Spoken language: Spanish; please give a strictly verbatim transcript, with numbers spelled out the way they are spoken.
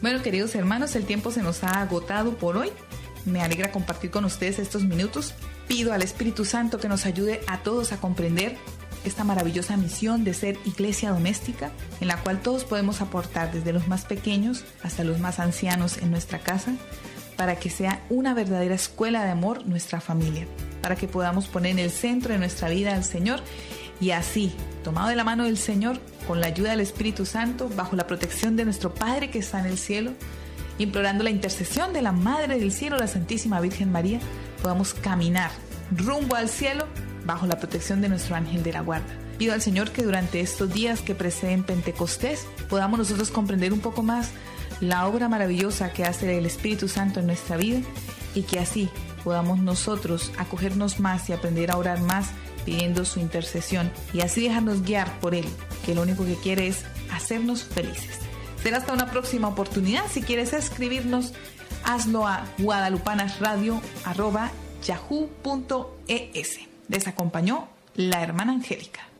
Bueno, queridos hermanos, el tiempo se nos ha agotado por hoy. Me alegra compartir con ustedes estos minutos. Pido al Espíritu Santo que nos ayude a todos a comprender esta maravillosa misión de ser iglesia doméstica, en la cual todos podemos aportar, desde los más pequeños hasta los más ancianos en nuestra casa, para que sea una verdadera escuela de amor nuestra familia, para que podamos poner en el centro de nuestra vida al Señor y así, tomado de la mano del Señor, con la ayuda del Espíritu Santo, bajo la protección de nuestro Padre que está en el cielo, implorando la intercesión de la Madre del Cielo, la Santísima Virgen María, podamos caminar rumbo al cielo bajo la protección de nuestro ángel de la guarda. Pido al Señor que durante estos días que preceden Pentecostés podamos nosotros comprender un poco más la obra maravillosa que hace el Espíritu Santo en nuestra vida y que así podamos nosotros acogernos más y aprender a orar más pidiendo su intercesión y así dejarnos guiar por Él, que lo único que quiere es hacernos felices. Será hasta una próxima oportunidad. Si quieres escribirnos, hazlo a guadalupanasradio arroba yahoo punto es. Les acompañó la hermana Angélica.